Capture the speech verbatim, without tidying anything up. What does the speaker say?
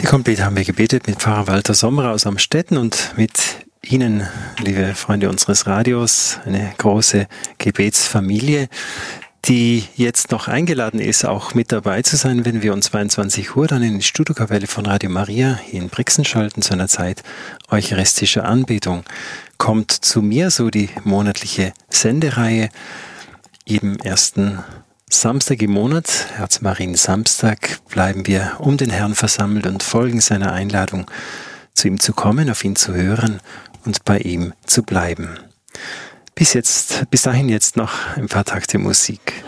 Komplett haben wir gebetet mit Pfarrer Walter Sommer aus Amstetten und mit Ihnen, liebe Freunde unseres Radios, eine große Gebetsfamilie, die jetzt noch eingeladen ist, auch mit dabei zu sein, wenn wir um zweiundzwanzig Uhr dann in die Studiokapelle von Radio Maria hier in Brixen schalten zu einer Zeit eucharistischer Anbetung. Kommt zu mir, so die monatliche Sendereihe, jeden ersten Samstag im Monat, Herzmarien-Samstag, bleiben wir um den Herrn versammelt und folgen seiner Einladung, zu ihm zu kommen, auf ihn zu hören und bei ihm zu bleiben. Bis jetzt, bis dahin jetzt noch ein paar Takte Musik.